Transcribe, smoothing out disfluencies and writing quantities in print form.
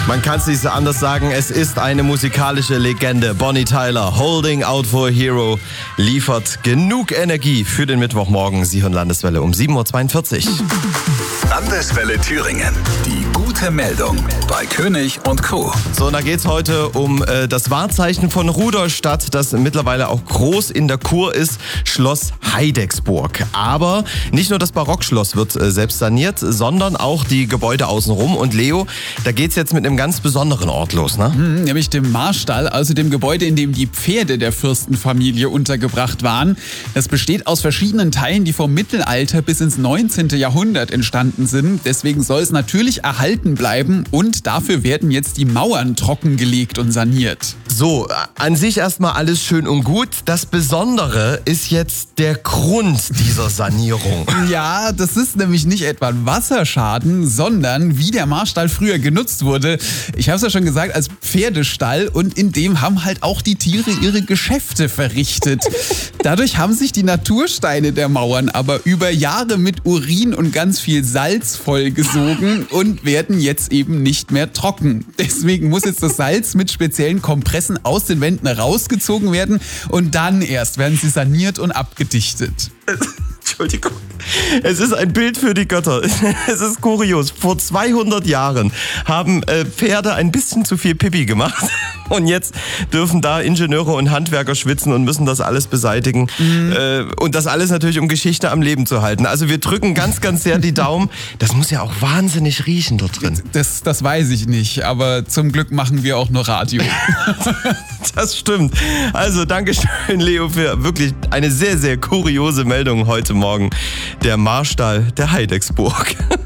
Man kann es nicht so anders sagen, es ist eine musikalische Legende. Bonnie Tyler, Holding Out for a Hero, liefert genug Energie für den Mittwochmorgen. Sie hören Landeswelle um 7.42 Uhr. Landeswelle Thüringen. Die gute Meldung bei König und Co. So, und da geht's heute um das Wahrzeichen von Rudolstadt, das mittlerweile auch groß in der Kur ist, Schloss Heidecksburg. Aber nicht nur das Barockschloss wird selbst saniert, sondern auch die Gebäude außenrum. Und Leo, da geht's jetzt mit einem ganz besonderen Ort los, ne? Nämlich dem Marstall, also dem Gebäude, in dem die Pferde der Fürstenfamilie untergebracht waren. Das besteht aus verschiedenen Teilen, die vom Mittelalter bis ins 19. Jahrhundert entstanden sind. Deswegen soll es natürlich erhalten bleiben und dafür werden jetzt die Mauern trockengelegt und saniert. So, an sich erstmal alles schön und gut. Das Besondere ist jetzt der Grund dieser Sanierung. Ja, das ist nämlich nicht etwa ein Wasserschaden, sondern wie der Marstall früher genutzt wurde. Ich habe es ja schon gesagt, als Pferdestall, und in dem haben halt auch die Tiere ihre Geschäfte verrichtet. Dadurch haben sich die Natursteine der Mauern aber über Jahre mit Urin und ganz viel Salz vollgesogen und werden jetzt eben nicht mehr trocken. Deswegen muss jetzt das Salz mit speziellen Kompressen aus den Wänden rausgezogen werden und dann erst werden sie saniert und abgedichtet. Entschuldigung. Es ist ein Bild für die Götter. Es ist kurios. Vor 200 Jahren haben Pferde ein bisschen zu viel Pipi gemacht. Und jetzt dürfen da Ingenieure und Handwerker schwitzen und müssen das alles beseitigen. Und das alles natürlich, um Geschichte am Leben zu halten. Also wir drücken ganz, ganz sehr die Daumen. Das muss ja auch wahnsinnig riechen dort drin. Das weiß ich nicht, aber zum Glück machen wir auch nur Radio. Das stimmt. Also Dankeschön, Leo, für wirklich eine sehr, sehr kuriose Meldung heute Morgen. Der Marstall der Heidecksburg.